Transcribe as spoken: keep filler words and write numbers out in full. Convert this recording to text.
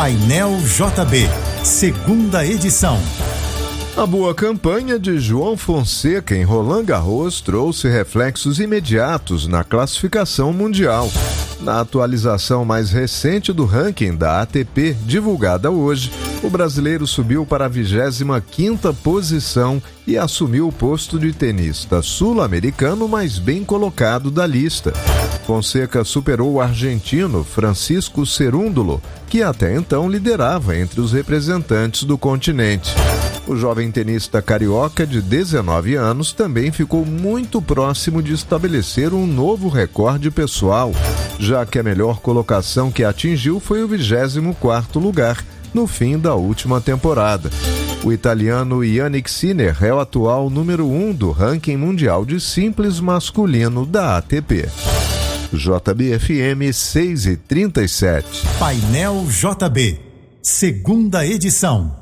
Painel J B, segunda edição. A boa campanha de João Fonseca em Roland Garros trouxe reflexos imediatos na classificação mundial. Na atualização mais recente do ranking da A T P, divulgada hoje, o brasileiro subiu para a vigésima quinta posição e assumiu o posto de tenista sul-americano mais bem colocado da lista. Fonseca superou o argentino Francisco Cerúndolo, que até então liderava entre os representantes do continente. O jovem tenista carioca de dezenove anos também ficou muito próximo de estabelecer um novo recorde pessoal, já que a melhor colocação que atingiu foi o vigésimo quarto lugar, no fim da última temporada. O italiano Jannik Sinner é o atual número um do ranking mundial de simples masculino da A T P. J B F M seis e trinta e sete. Painel J B, segunda edição.